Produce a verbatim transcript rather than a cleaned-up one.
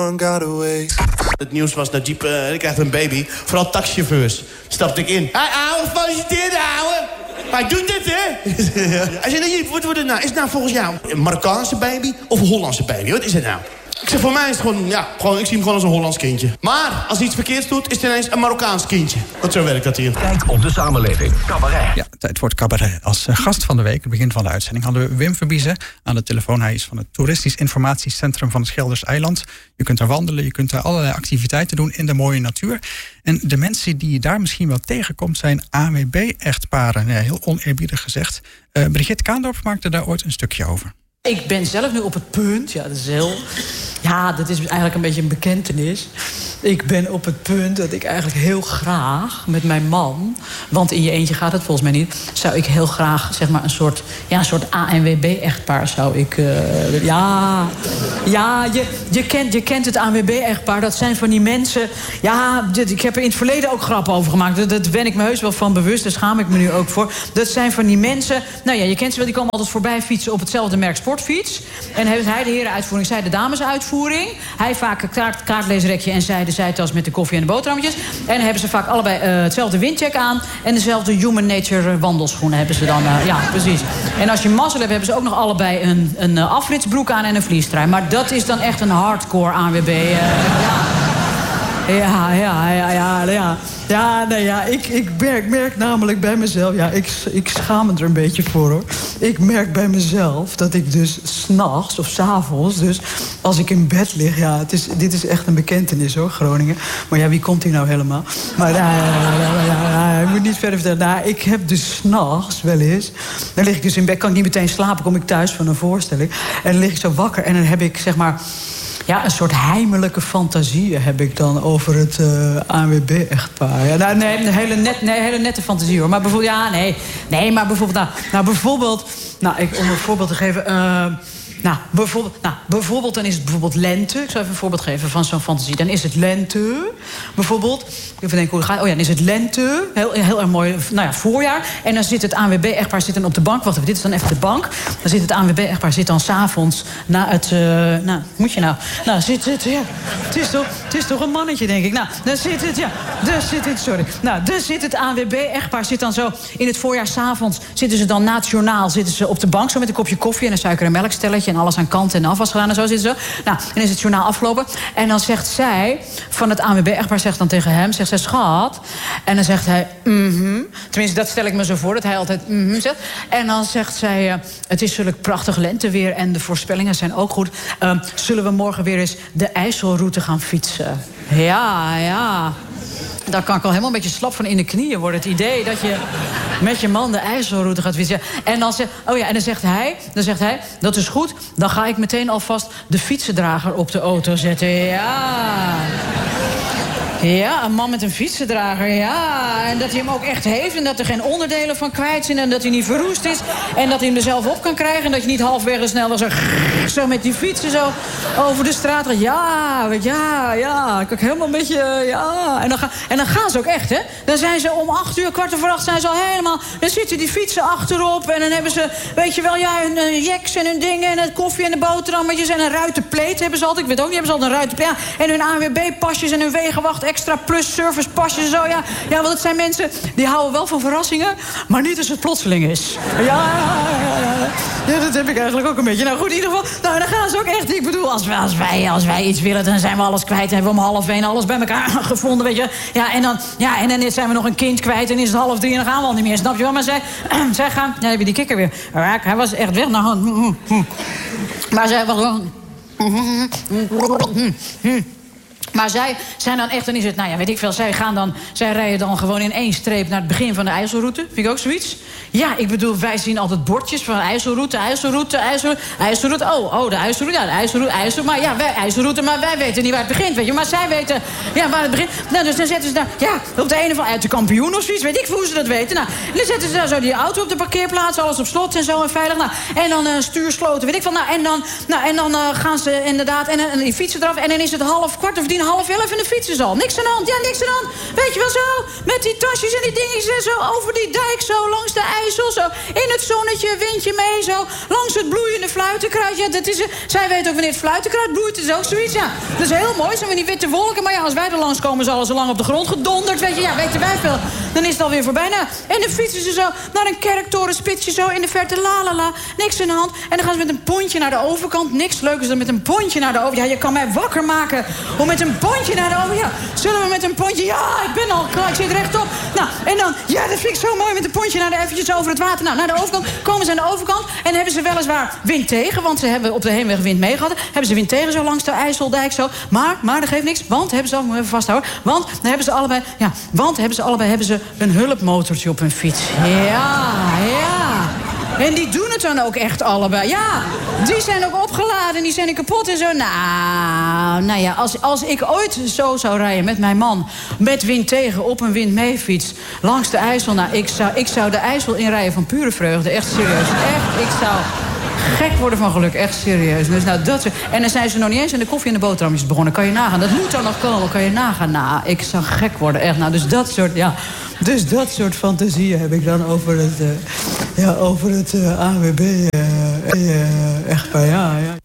Het nieuws was dat Jeep, uh, ik krijg een baby. Vooral taxichauffeurs. Stapte ik in. Hé, ouwe, gefeliciteerd, ouwe. Hij doet dit, hè? Hij zei, nou, Jeep, wat wordt het nou? Is het nou volgens jou een Marokkaanse baby of een Hollandse baby? Wat is het nou? Ik zeg, voor mij is het gewoon, ja, gewoon, ik zie hem gewoon als een Hollands kindje. Maar als hij iets verkeerds doet, is het ineens een Marokkaans kindje. Want zo werkt dat hier. Kijk op de samenleving. Cabaret. Ja, tijd voor het cabaret. Als uh, gast van de week, het begin van de uitzending, hadden we Wim Verbiezen aan de telefoon. Hij is van het Toeristisch Informatiecentrum van het Gelders Eiland. Je kunt daar wandelen, je kunt daar allerlei activiteiten doen in de mooie natuur. En de mensen die je daar misschien wel tegenkomt zijn A W B-echtparen. Ja, heel oneerbiedig gezegd. Uh, Brigitte Kaandorp maakte daar ooit een stukje over. Ik ben zelf nu op het punt, ja, dat is heel... Ja, dat is eigenlijk een beetje een bekentenis. Ik ben op het punt dat ik eigenlijk heel graag met mijn man... want in je eentje gaat het volgens mij niet... zou ik heel graag, zeg maar, een soort... ja, een soort A N W B-echtpaar zou ik... Uh, ja, ja je, je, kent, je kent het A N W B-echtpaar. Dat zijn van die mensen... Ja, dit, ik heb er in het verleden ook grappen over gemaakt. Dat, dat ben ik me heus wel van bewust. Daar schaam ik me nu ook voor. Dat zijn van die mensen... Nou ja, je kent ze wel, die komen altijd voorbij fietsen... op hetzelfde merk sportfiets. En heeft hij de herenuitvoering, zij de damesuitvoering. Hij vaak een kaart, kaartleesrekje en zij de zijtas met de koffie en de boterhammetjes. En dan hebben ze vaak allebei uh, hetzelfde windcheck aan... en dezelfde Human Nature wandelschoenen hebben ze dan. Uh, ja, precies. En als je mazzel hebt, hebben ze ook nog allebei een, een uh, afritsbroek aan en een vliestrui. Maar dat is dan echt een hardcore A N W B. Uh, ja. Ja, ja, ja, ja, ja. Ja, nee, ja, ik, ik merk, merk namelijk bij mezelf... Ja, ik, ik schaam me er een beetje voor, hoor. Ik merk bij mezelf dat ik dus 's nachts of 's avonds... dus als ik in bed lig... Ja, het is, dit is echt een bekentenis, hoor, Groningen. Maar ja, wie komt hier nou helemaal? Maar ja, ja, ja, ja, ja, ik moet niet verder vertellen. Nou, ik heb dus 's nachts wel eens... Dan lig ik dus in bed, kan ik niet meteen slapen... kom ik thuis van een voorstelling. En dan lig ik zo wakker en dan heb ik, zeg maar... Ja, een soort heimelijke fantasieën heb ik dan over het uh, A N W B-echtpaar. Ja, nou, nee, een hele, net, nee, hele nette fantasie, hoor. Maar bijvoorbeeld, ja, nee. Nee, maar bijvoorbeeld, nou, nou bijvoorbeeld... Nou, ik, om een voorbeeld te geven... Uh, Nou bijvoorbeeld, nou, bijvoorbeeld, dan is het bijvoorbeeld lente. Ik zal even een voorbeeld geven van zo'n fantasie. Dan is het lente, bijvoorbeeld. Even denken hoe het gaat. Oh ja, dan is het lente. Heel, heel erg mooi, nou ja, voorjaar. En dan zit het A N W B-echtpaar zit dan op de bank. Wacht even, dit is dan even de bank. Dan zit het A N W B-echtpaar zit dan s'avonds na het... Uh, nou, moet je nou... Nou, zit het, ja. Het is, toch, het is toch een mannetje, denk ik. Nou, dan zit het, ja. Dan zit het, sorry. Nou, dan zit het A N W B-echtpaar zit dan zo... In het voorjaar s'avonds zitten ze dan nationaal zitten ze op de bank... zo met een kopje koffie en een suiker- en melkstelletje... en alles aan kant en afwas gedaan en zo zitten ze. Nou, en is het journaal afgelopen. En dan zegt zij, van het A N W B-echtpaar zegt dan tegen hem... zegt zij, schat. En dan zegt hij, mhm. Tenminste, dat stel ik me zo voor, dat hij altijd mhm zegt. En dan zegt zij, uh, het is zulk prachtig lenteweer... en de voorspellingen zijn ook goed. Uh, zullen we morgen weer eens de IJsselroute gaan fietsen? Ja, ja. Daar kan ik al helemaal een beetje slap van in de knieën worden. Het idee dat je met je man de IJsselroute gaat fietsen. En dan, zegt, oh ja, en dan, zegt hij, dan zegt hij, dat is goed. Dan ga ik meteen alvast de fietsendrager op de auto zetten. Ja. Ja, een man met een fietsendrager, ja. En dat hij hem ook echt heeft en dat er geen onderdelen van kwijt zijn... en dat hij niet verroest is en dat hij hem er zelf op kan krijgen... en dat je niet halfweg snel zo, zo met die fietsen zo over de straat gaat. Ja, ja, ja, ik ook helemaal een beetje, ja. En dan, ga, en dan gaan ze ook echt, hè. Dan zijn ze om acht uur, kwart over acht, zijn ze al helemaal... dan zitten die fietsen achterop en dan hebben ze, weet je wel... ja, hun, hun jacks en hun dingen en het koffie en de boterhammetjes... en een ruitenpleet hebben ze altijd, ik weet ook niet, hebben ze altijd een ruitenpleet... Ja, en hun A N W B-pasjes en hun wegenwacht... extra plus servicepasjes en zo, ja. Ja, want het zijn mensen die houden wel van verrassingen... maar niet als het plotseling is. Ja, ja, ja, ja, dat heb ik eigenlijk ook een beetje. Nou goed, in ieder geval, nou, dan gaan ze ook echt... Ik bedoel, als wij, als wij, als wij iets willen, dan zijn we alles kwijt. Dan hebben we om half één alles bij elkaar gevonden, weet je. Ja, en dan, ja, en dan zijn we nog een kind kwijt en is het half drie... en dan gaan we al niet meer, snap je wel? Maar zij, zij gaan... Ja, heb je die kikker weer. Hij was echt weg. Nou, maar zij was... Maar zij zijn dan echt, dan is het, nou ja, weet ik veel... zij gaan dan, zij rijden dan gewoon in één streep naar het begin van de IJsselroute. Vind ik ook zoiets? Ja, ik bedoel, wij zien altijd bordjes van IJsselroute, IJsselroute, IJsselroute, IJsselroute. Oh, oh, de IJsselroute, ja, de IJsselroute, IJsselroute. Maar ja, wij, IJsselroute, maar wij weten niet waar het begint, weet je. Maar zij weten, ja, waar het begint. Nou, dus dan zetten ze daar, ja, op de een of andere, uit de kampioen of zoiets. Weet ik hoe ze dat weten. Nou, dan zetten ze daar zo die auto op de parkeerplaats, alles op slot en zo en veilig. Nou, en dan uh, stuursloten, weet ik van. Nou, en dan, nou, en dan uh, gaan ze inderdaad, en, en die fietsen eraf. En dan is het half kwart of tien tien, half elf en de fietsen ze al. Niks aan de hand, ja, niks aan de hand. Weet je wel zo, met die tasjes en die dingetjes en zo over die dijk zo, langs de IJssel zo. In het zonnetje, windje mee zo, langs het bloeiende fluitenkruid. Ja, dat is, zij weet ook wanneer het fluitenkruid bloeit, dat is ook zoiets, ja. Dat is heel mooi, zo met die witte wolken. Maar ja, als wij er langskomen, is alles al lang op de grond gedonderd. Weet je, ja, weten wij veel. Dan is het alweer voorbij. Nou, en dan fietsen ze zo naar een kerktorenspitsje zo in de verte, la la la. Niks aan de hand. En dan gaan ze met een pontje naar de overkant. Niks leukers dan met een pontje naar de overkant. Ja, je kan mij wakker maken om met een pontje naar de overkant. Ja, zullen we met een pontje? Ja, ik ben al klaar, ik zit rechtop. Nou, en dan, ja, dat vind ik zo mooi met een pontje naar de, eventjes over het water. Nou, naar de overkant. Komen ze aan de overkant en hebben ze weliswaar wind tegen. Want ze hebben op de heenweg wind mee gehad. Hebben ze wind tegen zo langs de IJsseldijk zo. Maar, maar dat geeft niks. Want, hebben ze, moet even vasthouden. Want, dan hebben ze allebei, ja, want hebben ze allebei hebben ze een hulpmotortje op hun fiets. Ja, ja. En die doen het dan ook echt allebei. Ja, die zijn ook opgeladen, die zijn niet kapot en zo. Nou, nou ja, als, als ik ooit zo zou rijden met mijn man, met wind tegen op een wind mee fiets, langs de IJssel. Nou, ik zou, ik zou de IJssel inrijden van pure vreugde. Echt serieus. Echt, ik zou gek worden van geluk. Echt serieus. Dus nou, dat, en dan zijn ze nog niet eens aan de koffie en de boterhammetjes begonnen. Kan je nagaan. Dat moet dan nog komen. Kan je nagaan. Nou, ik zou gek worden. Echt. Nou, dus dat soort, ja. Dus dat soort fantasieën heb ik dan over het, uh, ja, over het uh, A W B. Uh, uh, echt, ja, ja.